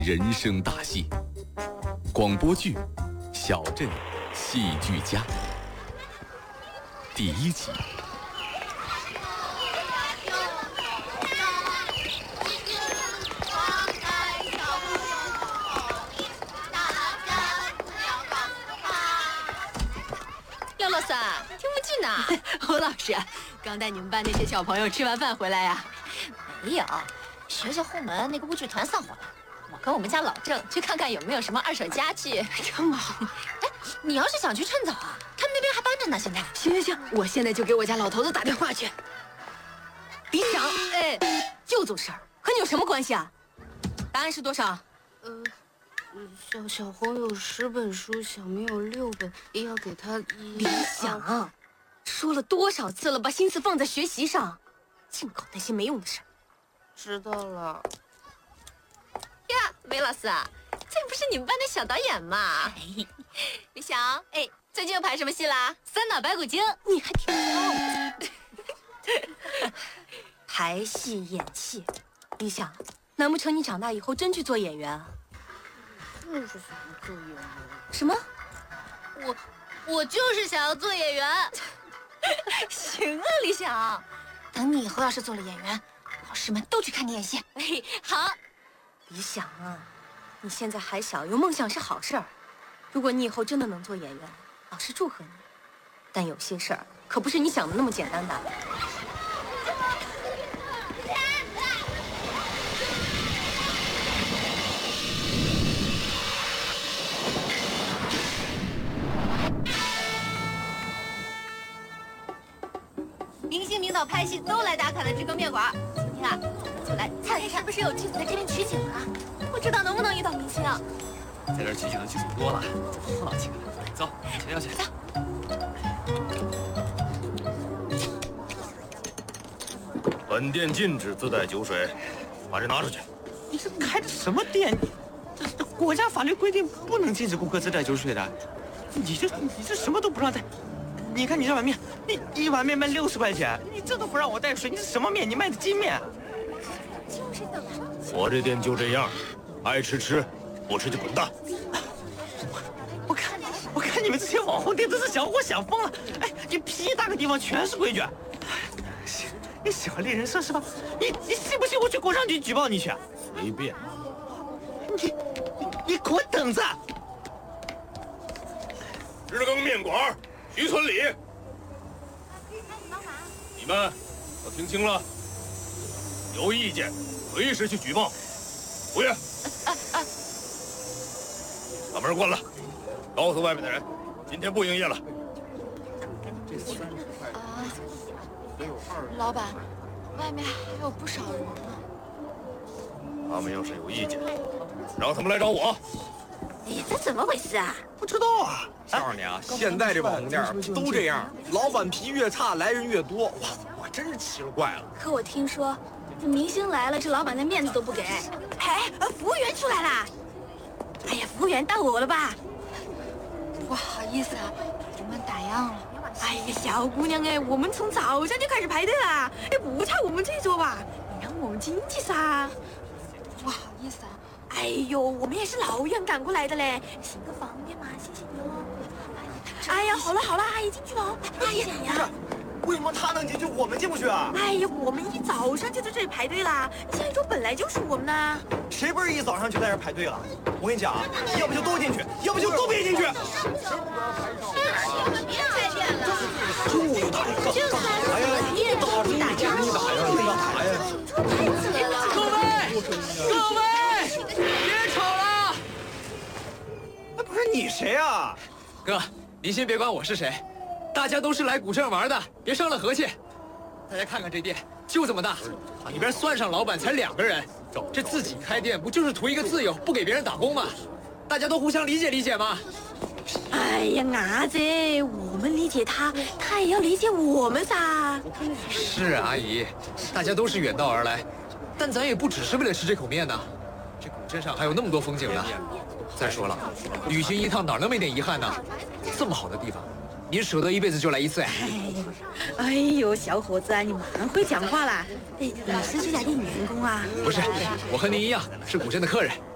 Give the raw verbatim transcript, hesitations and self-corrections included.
人生大戏，广播剧《小镇戏剧家》第一集。 廖老三，听不进呐！ 侯老师，刚带你们班那些小朋友吃完饭回来呀？ 没有，学校后门那个乌剧团散伙了。我跟我们家老郑去看看有没有什么二手家具。 这么好？ 哎，你要是想去趁早啊，他们那边还搬着呢。现在。 行行行，我现在就给我家老头子打电话去。李想，哎，就做事儿，和你有什么关系啊？答案是多少？ 呃，小小红有十本书，小明有六本，也要给他一。 李想，啊、说了多少次了，把心思放在学习上，净搞那些没用的事儿。 知道了。 呀，梅老师啊，这不是你们班的小导演吗？李想，哎，最近又拍什么戏啦？三打白骨精， 你还挺棒。排戏演戏，李想，难不成你长大以后真去做演员啊？ 就是想要做演员。 什么？ 我我就是想要做演员。 行啊，李想，等你以后要是做了演员，老师们都去看你演戏。 哎，好。 李想啊，你现在还小，有梦想是好事儿。如果你以后真的能做演员，老师祝贺你。但有些事儿可不是你想的那么简单的。 明星领导拍戏都来打卡的知更面馆。今天啊，我们就来看一看是不是有剧组在这边取景啊？不知道能不能遇到明星。 在这儿取景的剧组多了，就放弃了。走，前要去。 走。 本店禁止自带酒水，把这拿出去。 你是开的什么店？这这国家法律规定不能禁止顾客自带酒水的。你这你这什么都不让带。你看你这碗面，你一碗面卖六十块钱，你这都不让我带水，你是什么面？你卖的金面？ 就是的。 我这店就这样，爱吃吃，不吃就滚蛋。 我我看我看你们这些网红店真是想活想疯了。哎，你屁大个地方全是规矩。你喜欢猎人设是吧？你你信不信我去工商局举报你去？ 随便。 你你你给我等着！ 日更面馆，徐村里，你们都听清了，有意见随时去举报。服务员，把门关了，告诉外面的人，今天不营业了。 老板，外面还有不少人呢。 他们要是有意见，让他们来找我。 哎呀，这怎么回事啊？ 不知道啊！ 告诉你啊，现在这网红店都这样，老板脾气越差，来人越多。哇，我真是奇了怪了。 可我听说，这明星来了，这老板连面子都不给。 哎，服务员出来啦！哎呀，服务员到我了吧？ 不好意思啊，我们打烊了。 哎呀，小姑娘哎，我们从早上就开始排队啦，哎，不差我们这桌吧？你让我们进去噻。 不好意思啊。 哎呦，我们也是老远赶过来的嘞，行个方便嘛，谢谢你哦。哎呀，好了好了，阿姨进去喽。哎呀呀， 为什么他能进去，我们进不去啊？ 哎呀，我们一早上就在这里排队啦，下一桌本来就是我们的。 谁不是一早上就在这排队了？我跟你讲啊，要不就都进去，要不就都别进去。 你们别开店了。 中午打烊， 就算是夜都不打烊。 你打烊，你干啥呀？ 各位，各位，别吵了！ 那不是你谁啊？ 哥，您先别管我是谁，大家都是来古镇玩的，别伤了和气。大家看看这店，就这么大，里边算上老板才两个人，这自己开店不就是图一个自由，不给别人打工吗？大家都互相理解理解嘛。 哎呀，伢子，我们理解他，他也要理解我们噻。 是啊，阿姨，大家都是远道而来，但咱也不只是为了吃这口面呢。这古镇上还有那么多风景呢。再说了，旅行一趟哪那么一点遗憾呢？这么好的地方，您舍得一辈子就来一次呀？ 哎呦，小伙子啊，你蛮会讲话啦！哎，你是这家店员工啊？ 不是，我和您一样是古镇的客人。